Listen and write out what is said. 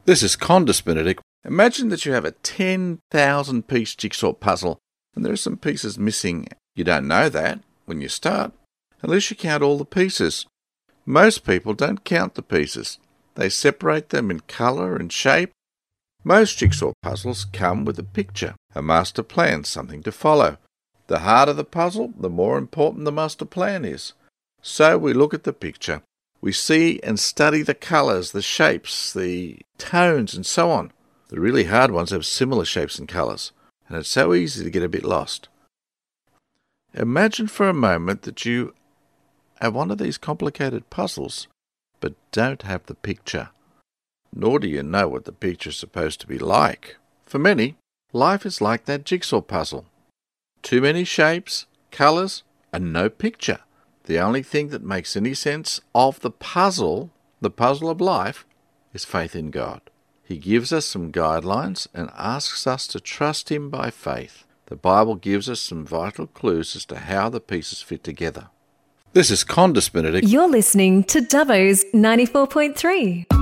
This is Condis Benedict. Imagine that you have a 10,000 piece jigsaw puzzle and there are some pieces missing. You don't know that when you start, unless you count all the pieces. Most people don't count the pieces. They separate them in colour and shape. Most jigsaw puzzles come with a picture, a master plan, something to follow. The harder the puzzle, the more important the master plan is. So we look at the picture. We see and study the colours, the shapes, the tones and so on. The really hard ones have similar shapes and colours, and it's so easy to get a bit lost. Imagine for a moment that you have one of these complicated puzzles, but don't have the picture. Nor do you know what the picture is supposed to be like. For many, life is like that jigsaw puzzle. Too many shapes, colours, and no picture. The only thing that makes any sense of the puzzle of life, is faith in God. He gives us some guidelines and asks us to trust Him by faith. The Bible gives us some vital clues as to how the pieces fit together. This is Condis Benedict. You're listening to Dubbo's 94.3.